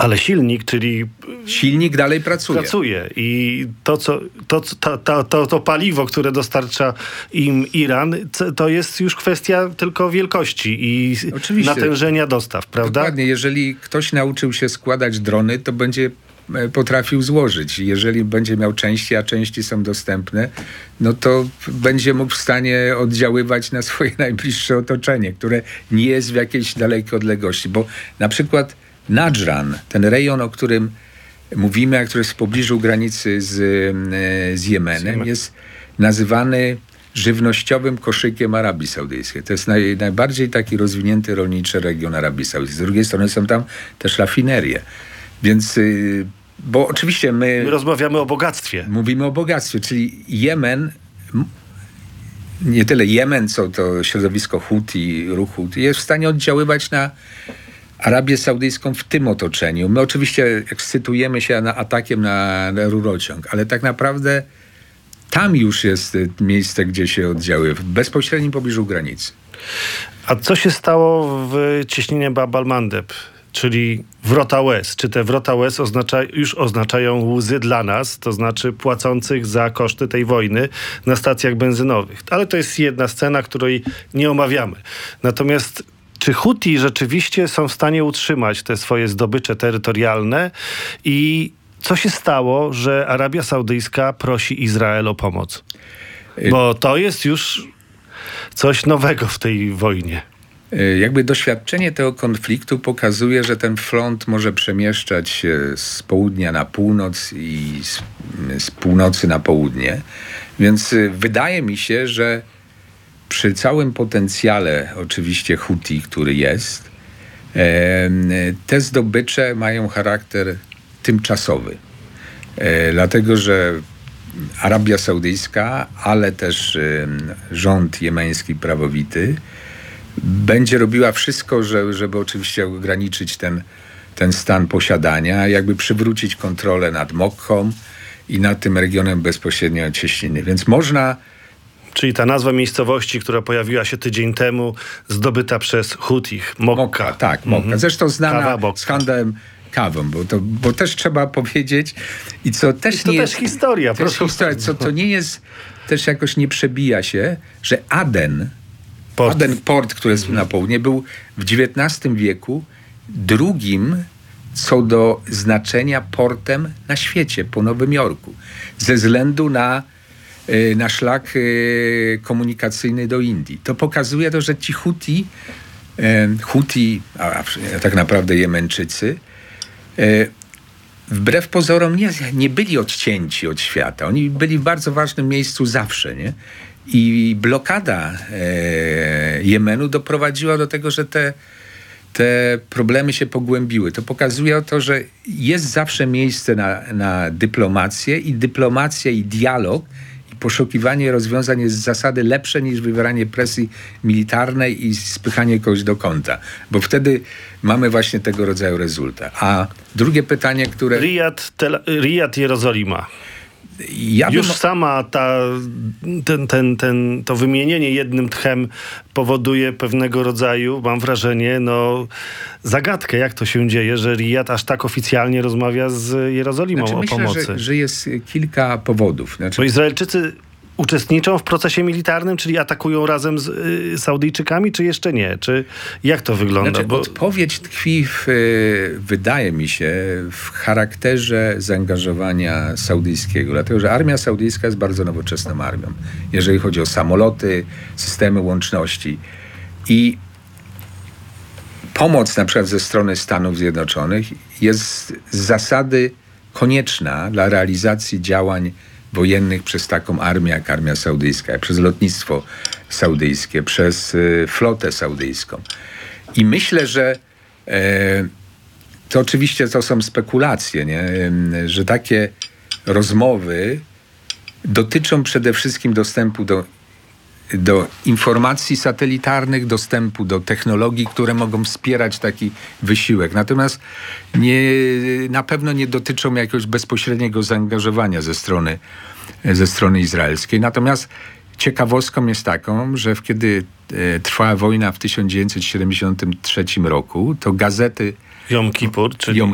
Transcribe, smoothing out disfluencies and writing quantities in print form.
Ale silnik, czyli... Silnik dalej pracuje. I to paliwo, które dostarcza im Iran, to jest już kwestia tylko wielkości i oczywiście natężenia dostaw, prawda? Dokładnie. Jeżeli ktoś nauczył się składać drony, to będzie potrafił złożyć. Jeżeli będzie miał części, a części są dostępne, no to będzie mógł w stanie oddziaływać na swoje najbliższe otoczenie, które nie jest w jakiejś dalekiej odległości. Bo na przykład Nadżran, ten rejon, o którym mówimy, a który jest w pobliżu granicy z Jemenem, jest nazywany żywnościowym koszykiem Arabii Saudyjskiej. To jest najbardziej taki rozwinięty rolniczy region Arabii Saudyjskiej. Z drugiej strony są tam też rafinerie. Więc, bo oczywiście my rozmawiamy o bogactwie. Mówimy o bogactwie, czyli Jemen, nie tyle Jemen, co to środowisko Huti, ruch Huti, jest w stanie oddziaływać na Arabię Saudyjską w tym otoczeniu. My oczywiście ekscytujemy się atakiem na rurociąg, ale tak naprawdę tam już jest miejsce, gdzie się oddziałuje, w bezpośrednim pobliżu granicy. A co się stało w cieśninie Bab al-Mandeb, czyli wrota łez? Czy te wrota łez już oznaczają łzy dla nas, to znaczy płacących za koszty tej wojny na stacjach benzynowych? Ale to jest jedna scena, której nie omawiamy. Natomiast czy Huti rzeczywiście są w stanie utrzymać te swoje zdobycze terytorialne i co się stało, że Arabia Saudyjska prosi Izrael o pomoc? Bo to jest już coś nowego w tej wojnie. Jakby doświadczenie tego konfliktu pokazuje, że ten front może przemieszczać się z południa na północ i z północy na południe. Więc wydaje mi się, że przy całym potencjale oczywiście Huti, który jest, te zdobycze mają charakter tymczasowy. Dlatego, że Arabia Saudyjska, ale też rząd jemeński prawowity będzie robiła wszystko, żeby oczywiście ograniczyć ten stan posiadania, jakby przywrócić kontrolę nad Mokką i nad tym regionem bezpośrednio od cieśniny. Więc można... Czyli ta nazwa miejscowości, która pojawiła się tydzień temu, zdobyta przez Hutich. Mokka. Tak, Mokka. Zresztą znana z handlem kawą, bo też trzeba powiedzieć i co też to nie też jest... historia. Też historia, co nie jest, też jakoś nie przebija się, że Aden, port, który jest na południe, był w XIX wieku drugim co do znaczenia portem na świecie, po Nowym Jorku. Ze względu na szlak komunikacyjny do Indii. To pokazuje to, że ci Huti, a tak naprawdę Jemeńczycy, wbrew pozorom nie byli odcięci od świata. Oni byli w bardzo ważnym miejscu zawsze, nie? I blokada Jemenu doprowadziła do tego, że te problemy się pogłębiły. To pokazuje to, że jest zawsze miejsce na dyplomację i dyplomacja i dialog i poszukiwanie rozwiązań jest z zasady lepsze niż wywieranie presji militarnej i spychanie kogoś do kąta. Bo wtedy mamy właśnie tego rodzaju rezultat. A drugie pytanie, które... Rijad, Jerozolima. Sama to wymienienie jednym tchem powoduje pewnego rodzaju, mam wrażenie, zagadkę, jak to się dzieje, że Rijad aż tak oficjalnie rozmawia z Jerozolimą o pomocy. Myślę, że jest kilka powodów. Bo Izraelczycy uczestniczą w procesie militarnym, czyli atakują razem z Saudyjczykami, czy jeszcze nie? Czy jak to wygląda? Odpowiedź tkwi wydaje mi się, w charakterze zaangażowania saudyjskiego. Dlatego, że armia saudyjska jest bardzo nowoczesną armią. Jeżeli chodzi o samoloty, systemy łączności. I pomoc na przykład ze strony Stanów Zjednoczonych jest z zasady konieczna dla realizacji działań wojennych przez taką armię jak armia saudyjska, przez lotnictwo saudyjskie, przez flotę saudyjską. I myślę, że to oczywiście to są spekulacje, nie? Że takie rozmowy dotyczą przede wszystkim dostępu do informacji satelitarnych, dostępu do technologii, które mogą wspierać taki wysiłek. Natomiast na pewno nie dotyczą jakiegoś bezpośredniego zaangażowania ze strony izraelskiej. Natomiast ciekawostką jest taką, że kiedy trwała wojna w 1973 roku, to gazety Jom Kippur, czyli